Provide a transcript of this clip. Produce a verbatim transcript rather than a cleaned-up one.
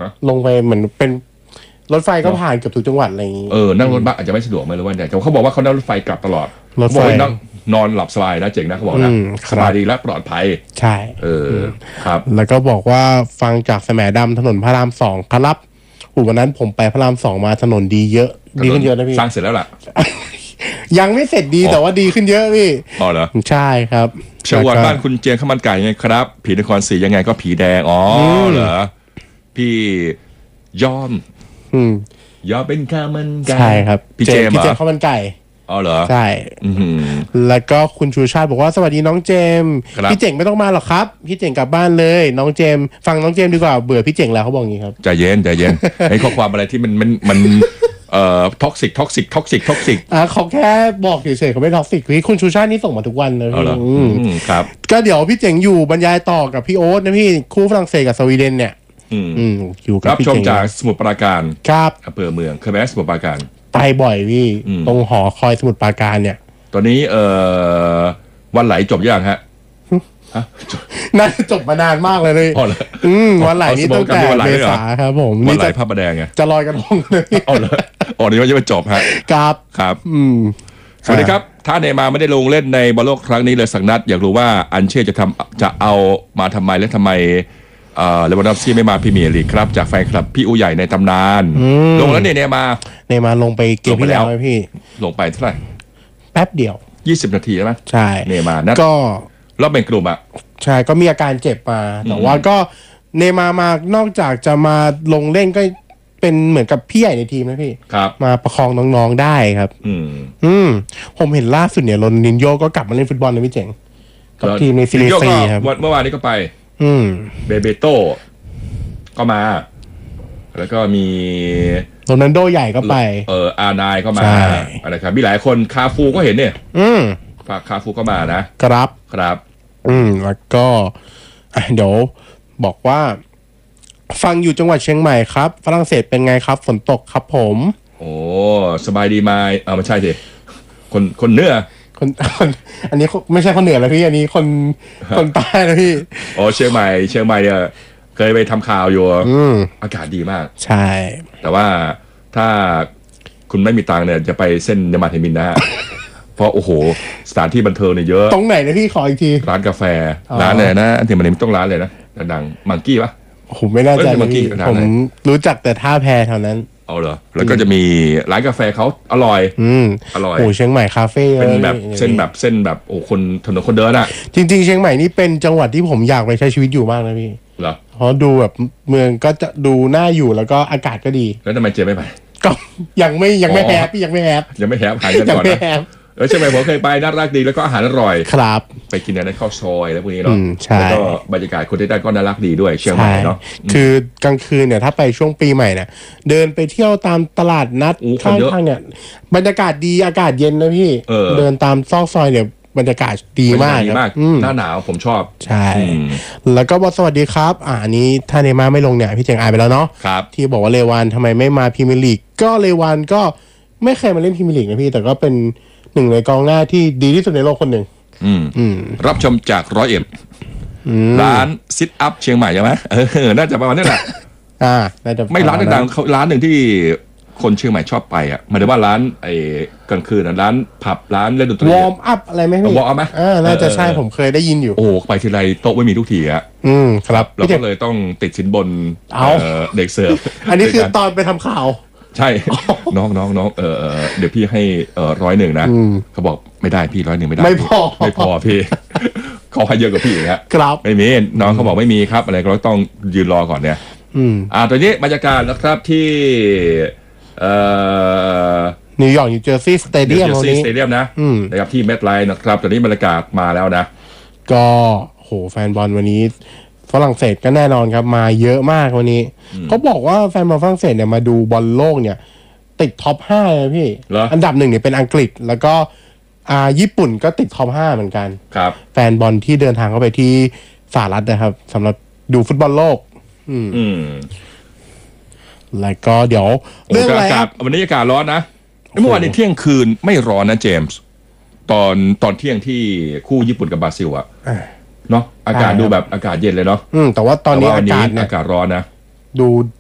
ลงไปเหมือนเป็นรถไฟก็ผ่านเกือบทุกจังหวัดอะไรอย่างนี้เออนั่งรถบัสอาจจะไม่สะดวกไหมหรือว่าแต่เขาบอกว่าเขานั่งรถไฟกลับตลอดรถไฟนั่งนอนหลับสบายนะเจ๋งนะเขาบอกนะสบายดีและปลอดภัยใช่เออครับแล้วก็บอกว่าฟังจากแสมดำถนนพระรามสองครับวันนั้นผมไปพระรามสองมาถนนดีเยอะดีขึ้นเยอะนะพี่สร้างเสร็จแล้วล่ะยังไม่เสร็จดีแต่ว่าดีขึ้นเยอะพี่อ๋อเหรอใช่ครับชาวบ้านคุณเจียงข้าวมันไก่ไงครับผีนครศรียังไงก็ผีแดงอ๋อเหรอพี่ยอมยอมเป็นข้าวมันไก่ใช่ครับพี่เจมส์พี่เจมส์ข้าวมันไก่อ๋อเหรอใช่แล้วก็คุณชูชาติบอกว่าสวัสดีน้องเจมส์พี่เจ๋งไม่ต้องมาหรอกครับพี่เจ๋งกลับบ้านเลยน้องเจมส์ฟังน้องเจมส์ดีกว่าเบื่อพี่เจ๋งแล้วเขาบอกอย่างนี้ครับใจเย็นใจเย็นไอ้ข้อความอะไรที่มันมันมันเอ่อท็อกซิกท็อกซิกท็อกซิกท็อกซิกอ่าเขาแค่บอกเฉยๆเขาไม่ท็อกซิกพี่คุณชูชาตินี่ส่งมาทุกวันเลยพี่ครับก็เดี๋ยวพี่เจ๋งอยู่บรรยายต่อกับพี่โอ๊ตนะพี่คู่ฝรั่งเศสกับสวีเดนเนี่ยอืมอยู่กับพี่เจ๋งรับชมจากสมุทรปราการครับอำเภอเมืองเคยไปสมุทรปราการไปบ่อยพี่ตรงหอคอยสมุทรปราการเนี่ยตอนนี้เอ่อวันไหลจบยังฮะน่าจะจบมานานมากเลยเลยอืมวันไหลนี่ตั้งแต่เมษาครับผมวันไหลพระประแดงไงจะลอยกระทงเลยอ๋อเหรออ๋อนี่ว่าจะไม่จบฮะครับครับอืมสวัสดีครับถ้าเนย์มาร์ไม่ได้ลงเล่นในบอลโลกครั้งนี้เลยสักนัดอยากรู้ว่าอันเช่จะทำจะเอามาทำไมและทำไมเอ่อเลวานดอฟสกี้ไม่มาพรีเมียร์ลีกครับจากแฟนคลับพี่อูใหญ่ในตำนานลงแล้วเนี่ยเนย์มาร์เนย์มาร์ลงไปเกมที่แล้วไหมพี่ลงไปเท่าไหร่แป๊บเดียวยี่สิบนาทีใช่ไหมใช่เนย์มาร์นะก็รอบแบ่งกลุ่มอ่ะใช่ก็มีอาการเจ็บมาแต่ว่าก็เนย์มาร์มานอกจากจะมาลงเล่นก็เป็นเหมือนกับพี่ใหญ่ในทีมนะพี่มาประคองน้องๆได้ครับอืมอืมผมเห็นล่าสุดเนี่ยโรนัลดินโญ่ก็กลับมาเล่นฟุตบอลนะพี่เจ๋งกับทีมในซีเรียซีครับเมื่อวานนี้ก็ไปอืมเบเบโต้ก็มาแล้วก็มีโรนัลโดใหญ่ก็ไปเอออาร์ไนก็มาอะไรครับมีหลายคนคาฟูก็เห็นเนี่ยอืมฝากคาฟูก็มานะครับครับอืมแล้วก็เดี๋ยวบอกว่าฟังอยู่จังหวัดเชียงใหม่ครับฝรั่งเศสเป็นไงครับฝนตกครับผมโอ้สบายดีไหมเออไม่ใช่สิคนคนเหนือคนอันนี้ไม่ใช่คนเหนือแล้วพี่อันนี้คนคนใต้นะพี่โอ้เชียงใหม่เชียงใหม่เนี่ยเคยไปทำข่าวอยู่อากาศดีมากใช่แต่ว่าถ้าคุณไม่มีตังค์เนี่ยจะไปเส้นยามาเทมินนะฮะเพราะโอ้โหสถานที่บันเทิงเนี่ยเยอะตรงไหนนะพี่ขออีกทีร้านกาแฟร้านอะไรนะอันที่มันไม่ต้องร้านเลยนะดังมังกี้ปะผมไม่แน่ใจผมรู้จักแต่ท่าแพเท่านั้นเอาเหรอแล้วก็จะมีร้านกาแฟเขาอร่อยอืมอร่อยโอ้เชียงใหม่คาเฟ่เป็นแบบเส้นแบบเส้นแบบโอ้คนถนนคนเดินอ่ะจริงๆเชียงใหม่นี่เป็นจังหวัดที่ผมอยากไปใช้ชีวิตอยู่มากนะพี่เหรอเพราะดูแบบเมืองก็จะดูน่าอยู่แล้วก็อากาศก็ดีแล้วทำไมเจไม่ไปก็ยังไม่ยังไม่แฮปพี่ยังไม่แฮปยังไม่แฮปหายกันก่อนนะเออใช่ไหมผมเคยไปน่ารักดีแล้วก็อาหารอร่อยครับไปกินอะไรข้าวซอยแล้วพวกนี้เนาะแล้วก็บรรยากาศคนที่ได้ก็น่ารักดีด้วยเชียงใหม่เนาะคือกลางคืนเนี่ยถ้าไปช่วงปีใหม่เนี่ยเดินไปเที่ยวตามตลาดนัดข้างทางเนี่ยบรรยากาศดีอากาศเย็นนะพี่เดินตามซอกซอยเนี่ยบรรยากาศดีมากดีมากหน้าหนาวผมชอบใช่แล้วก็บอกสวัสดีครับอ่านี้ถ้าเนม่าไม่ลงเนี่ยพี่เจงอายไปแล้วเนาะที่บอกว่าเลวานทำไมไม่มาพรีเมียร์ลีกก็เลวานก็ไม่เคยมาเล่นพรีเมียร์ลีกนะพี่แต่ก็เป็นหนึ่งในกองหน้าที่ดีที่สุดในโลกคนหนึ่งรับชมจากร้อยเอ็ดร้านซิทอัพเชียงใหม่ใช่ไหมเออน่าจะประมาณนี้แหละอ่าน่าจะไม่ร้านดังๆเขาร้านหนึ่งที่คนเชียงใหม่ชอบไปอ่ะหมายถึงว่าร้านไอ้กลางคืนร้านผับร้านเล่นดนตรีวอร์มอัพอะไรไหมพี่วอร์มอัพไหมอ่าน่าจะใช่ผมเคยได้ยินอยู่โอ้ไปทีไรโต๊ะไม่มีทุกทีอ่ะอืมครับเราก็เลยต้องติดสินบนเด็กเสิร์ฟอันนี้คือตอนไปทำข่าวใช่น้องน้องน้องเออเดี๋ยวพี่ให้เออร้อยหนึ่งนะเขาบอกไม่ได้พี่ร้อยหนึ่งไม่ได้ไม่พอไม่พอพี่เขาให้เยอะกว่าพี่ครับครับไม่มีน้องเขาบอกไม่มีครับอะไรก็ต้องยืนรอก่อนเนี่ยอืมอ่าตอนนี้บรรยากาศนะครับที่เอ่อนิวยอร์กนิวเจอร์ซีย์สเตเดียมนิวเจอร์ซีย์สเตเดียมนะนะครับที่เมทไลน์นะครับตอนนี้บรรยากาศมาแล้วนะก็โหแฟนบอลวันนี้ฝรั่งเศสก็แน่นอนครับมาเยอะมากวันนี้เขาบอกว่าแฟนบอลฝรั่งเศสเนี่ยมาดูบอลโลกเนี่ยติดท็อปห้าเลยพี่อันดับหนึ่งเนี่ยเป็นอังกฤษแล้วก็อ่าญี่ปุ่นก็ติดท็อปห้าเหมือนกันครับแฟนบอลที่เดินทางเข้าไปที่สหรัฐนะครับสำหรับดูฟุตบอลโลกอืมอืมแล้วก็เดี๋ยวเรื่องอะไรครับวันนี้อากาศร้อนนะเมื่อวานในเที่ยงคืนไม่ร้อนนะเจมส์ตอนตอนเที่ยงที่คู่ญี่ปุ่นกับบราซิลอะเนาะอากาศดูแบบอากาศเย็นเลยเนาะอืมแต่ว่าตอนนี้อากาศอากาศร้อนนะดู